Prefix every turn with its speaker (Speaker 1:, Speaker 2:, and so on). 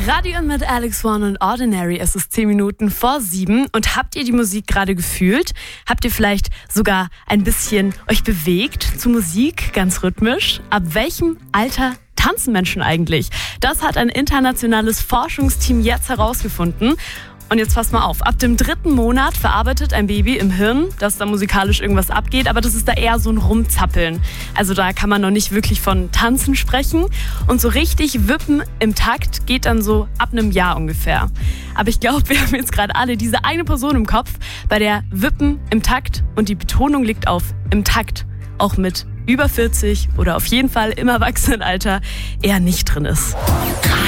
Speaker 1: Radio mit Alex One und Ordinary. Es ist 10 Minuten vor 7. Und habt ihr die Musik gerade gefühlt? Habt ihr vielleicht sogar ein bisschen euch bewegt zu Musik, ganz rhythmisch? Ab welchem Alter tanzen Menschen eigentlich? Das hat ein internationales Forschungsteam jetzt herausgefunden. Und jetzt passt mal auf, ab dem 3. Monat verarbeitet ein Baby im Hirn, dass da musikalisch irgendwas abgeht, aber das ist da eher so ein Rumzappeln. Also da kann man noch nicht wirklich von Tanzen sprechen. Und so richtig Wippen im Takt geht dann so ab einem Jahr ungefähr. Aber ich glaube, wir haben jetzt gerade alle diese eine Person im Kopf, bei der Wippen im Takt, und die Betonung liegt auf im Takt, auch mit über 40 oder auf jeden Fall im Erwachsenenalter eher nicht drin ist.